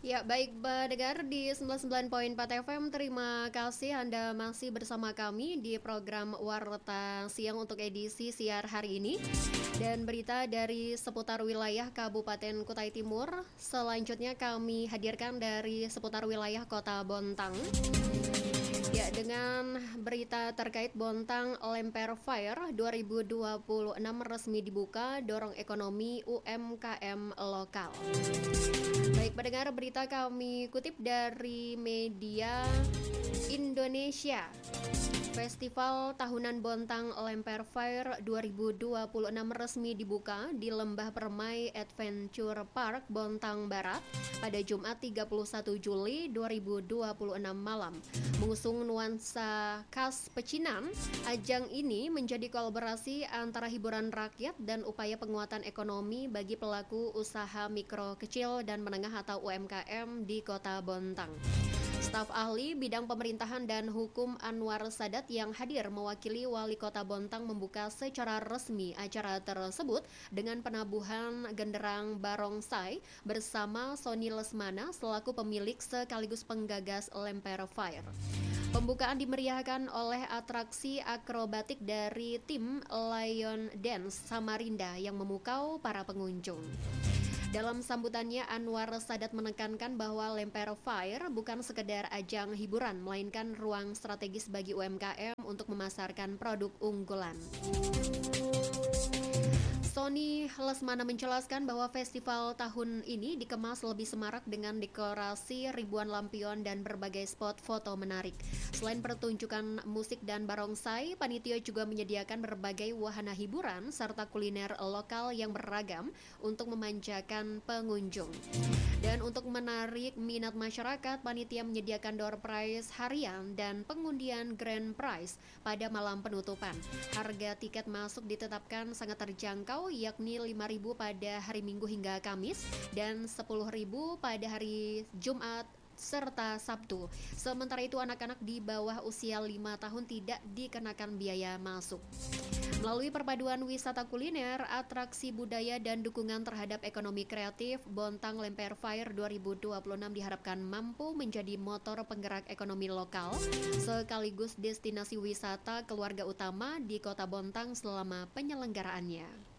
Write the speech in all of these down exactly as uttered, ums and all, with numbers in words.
Ya, baik pendengar di sembilan puluh sembilan koma empat F M, terima kasih Anda masih bersama kami di program Warta Siang untuk edisi siar hari ini. Dan berita dari seputar wilayah Kabupaten Kutai Timur selanjutnya kami hadirkan dari seputar wilayah Kota Bontang. Ya, dengan berita terkait Bontang Lemper Fair dua ribu dua puluh enam resmi dibuka, dorong ekonomi U M K M lokal. Baik pendengar, berita kami kutip dari media Indonesia. Festival tahunan Bontang Lemper Fair dua ribu dua puluh enam resmi dibuka di Lembah Permai Adventure Park Bontang Barat pada Jumat tiga puluh satu Juli dua ribu dua puluh enam malam. Mengusung nuansa khas pecinan, ajang ini menjadi kolaborasi antara hiburan rakyat dan upaya penguatan ekonomi bagi pelaku usaha mikro kecil dan menengah atau U M K M di Kota Bontang. Staf ahli bidang pemerintahan dan hukum Anwar Sadat yang hadir mewakili Wali Kota Bontang membuka secara resmi acara tersebut dengan penabuhan genderang barongsai bersama Sony Lesmana selaku pemilik sekaligus penggagas Lemper Fair. Pembukaan dimeriahkan oleh atraksi akrobatik dari tim Lion Dance Samarinda yang memukau para pengunjung. Dalam sambutannya, Anwar Sadat menekankan bahwa Lemper Fair bukan sekedar ajang hiburan, melainkan ruang strategis bagi U M K M untuk memasarkan produk unggulan. Sony Lesmana menjelaskan bahwa festival tahun ini dikemas lebih semarak dengan dekorasi ribuan lampion dan berbagai spot foto menarik. Selain pertunjukan musik dan barongsai, panitia juga menyediakan berbagai wahana hiburan serta kuliner lokal yang beragam untuk memanjakan pengunjung. Dan untuk menarik minat masyarakat, panitia menyediakan door prize harian dan pengundian grand prize pada malam penutupan. Harga tiket masuk ditetapkan sangat terjangkau, yakni lima ribu pada hari Minggu hingga Kamis dan sepuluh ribu pada hari Jumat serta Sabtu. Sementara itu anak-anak di bawah usia lima tahun tidak dikenakan biaya masuk. Melalui perpaduan wisata kuliner, atraksi budaya dan dukungan terhadap ekonomi kreatif, Bontang Lemper Fair dua ribu dua puluh enam diharapkan mampu menjadi motor penggerak ekonomi lokal sekaligus destinasi wisata keluarga utama di Kota Bontang selama penyelenggaraannya.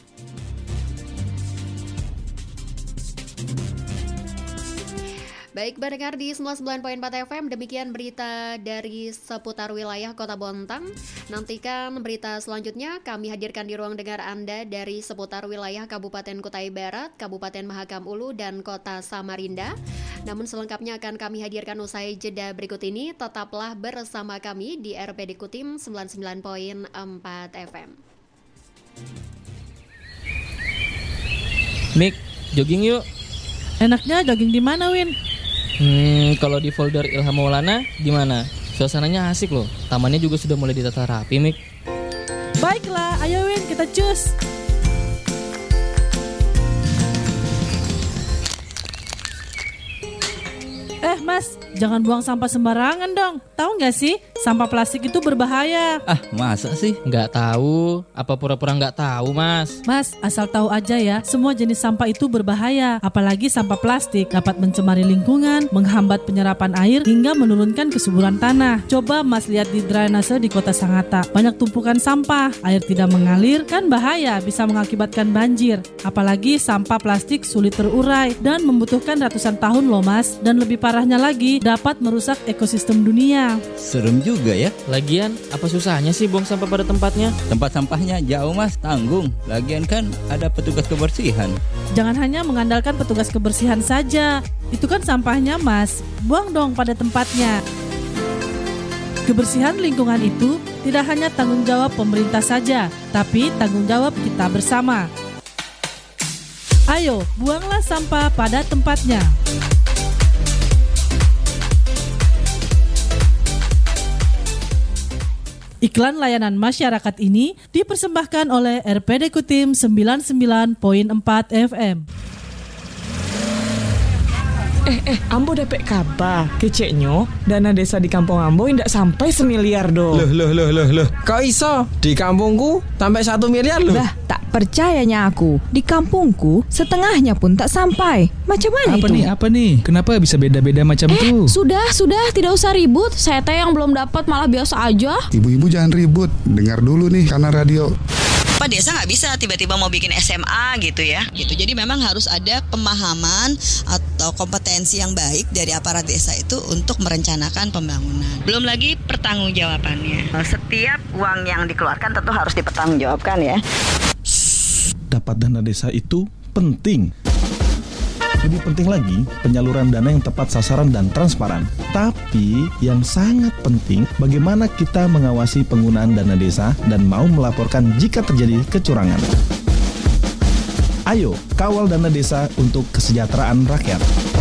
Baik pendengar di sembilan puluh sembilan koma empat F M, demikian berita dari seputar wilayah Kota Bontang. Nantikan berita selanjutnya kami hadirkan di ruang dengar Anda dari seputar wilayah Kabupaten Kutai Barat, Kabupaten Mahakam Ulu, dan Kota Samarinda. Namun selengkapnya akan kami hadirkan usai jeda berikut ini. Tetaplah bersama kami di R P D Kutim sembilan puluh sembilan koma empat F M. Mik, jogging yuk. Enaknya jogging di mana, Win? Hmm, kalau di folder Ilham Maulana gimana? Suasananya asik loh. Tamannya juga sudah mulai ditata rapi, Mik. Baiklah, ayo Win, kita cus. Eh Mas, jangan buang sampah sembarangan dong. Tahu nggak sih, sampah plastik itu berbahaya. Ah, masa sih? Nggak tahu, apa pura-pura nggak tahu, Mas? Mas, asal tahu aja ya, semua jenis sampah itu berbahaya. Apalagi sampah plastik dapat mencemari lingkungan, menghambat penyerapan air, hingga menurunkan kesuburan tanah. Coba Mas lihat di drainase di Kota Sangatta, banyak tumpukan sampah, air tidak mengalir, kan bahaya, bisa mengakibatkan banjir. Apalagi sampah plastik sulit terurai dan membutuhkan ratusan tahun loh Mas. Dan lebih parahnya lagi, dapat merusak ekosistem dunia. Serem juga ya. Lagian, apa susahnya sih buang sampah pada tempatnya? Tempat sampahnya jauh Mas, tanggung. Lagian kan ada petugas kebersihan. Jangan hanya mengandalkan petugas kebersihan saja. Itu kan sampahnya Mas, buang dong pada tempatnya. Kebersihan lingkungan itu tidak hanya tanggung jawab pemerintah saja, tapi tanggung jawab kita bersama. Ayo, buanglah sampah pada tempatnya. Iklan layanan masyarakat ini dipersembahkan oleh R P D Kutim sembilan puluh sembilan koma empat F M. Eh, eh, Ambo dapet kabar, keceknya dana desa di kampung Ambo tidak sampai semiliar do. Loh, loh, loh, loh, loh. Kok iso? Di kampungku sampai satu miliar loh. Bah, tak Percayanya aku, di kampungku setengahnya pun tak sampai. Macam mana Apa itu? nih, apa nih? Kenapa bisa beda-beda macam Eh, tuh? sudah, sudah, tidak usah ribut. Saya teh yang belum dapat malah biasa aja. Ibu-ibu jangan ribut, dengar dulu nih karena radio. Pak Desa nggak bisa tiba-tiba mau bikin S M A gitu ya. Gitu. Jadi memang harus ada pemahaman atau kompetensi yang baik dari aparat desa itu untuk merencanakan pembangunan. Belum lagi pertanggungjawabannya. Setiap uang yang dikeluarkan tentu harus dipertanggungjawabkan ya. Dapat dana desa itu penting. Lebih penting lagi, penyaluran dana yang tepat sasaran dan transparan. Tapi yang sangat penting, bagaimana kita mengawasi penggunaan dana desa dan mau melaporkan jika terjadi kecurangan. Ayo, kawal dana desa untuk kesejahteraan rakyat.